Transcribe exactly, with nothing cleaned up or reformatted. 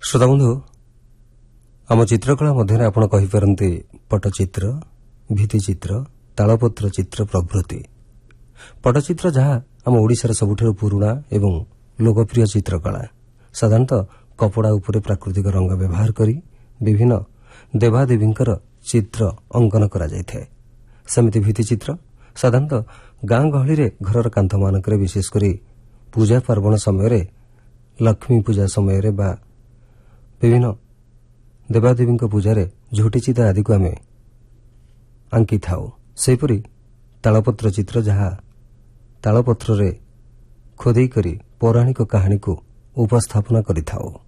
श्रोताबंधु आम चित्रकला मध्य आपण कहीपरती पट्टचित्र भित्तिचित्र तालपत्र चित्र प्रभृति पट्टचित्र जहाँ आम ओडिशार सबुठारु पुराणा एवं लोकप्रिय चित्रकला साधारणतः कपड़ा उपरे प्राकृतिक रंग व्यवहार करी विभिन्न देवादेवींकर चित्र अंकन करा जायଥାଏ। सेमिति भित्तिचित्र साधारणतः गाँ गहली रे घरर कांथ मानकरे विशेषकर पूजा पार्वण समय लक्ष्मी पूजा समय बा विभिन्न देवादेवी पूजा झोटी चिता आदि को आम आंकी थाउ। सेपरी तालपत्र चित्र जहाँ तालपत्र खोदेई करी पौराणिक कहानी को उपस्थापना करिथाउ।